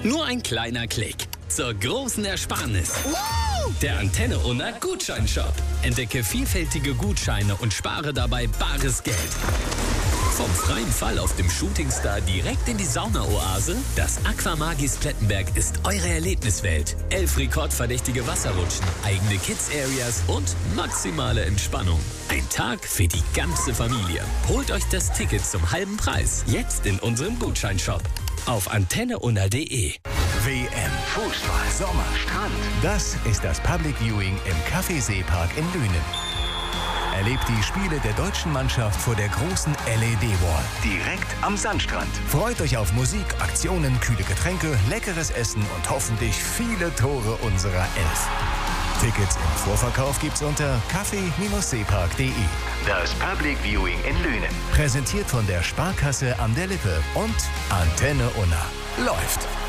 Nur ein kleiner Klick zur großen Ersparnis. Der Antenne Unna Gutscheinshop. Entdecke vielfältige Gutscheine und spare dabei bares Geld. Vom freien Fall auf dem Shootingstar direkt in die Saunaoase? Das Aquamagis Plettenberg ist eure Erlebniswelt. 11 rekordverdächtige Wasserrutschen, eigene Kids-Areas und maximale Entspannung. Ein Tag für die ganze Familie. Holt euch das Ticket zum halben Preis. Jetzt in unserem Gutscheinshop. Auf antenneunna.de. WM, Fußball, Sommer, Strand. Das ist das Public Viewing im Kaffeeseepark in Lünen. Erlebt die Spiele der deutschen Mannschaft vor der großen LED-Wall. Direkt am Sandstrand. Freut euch auf Musik, Aktionen, kühle Getränke, leckeres Essen und hoffentlich viele Tore unserer Elf. Tickets im Vorverkauf gibt's unter kaffee-seepark.de. Das Public Viewing in Lünen. Präsentiert von der Sparkasse an der Lippe und Antenne Unna. Läuft!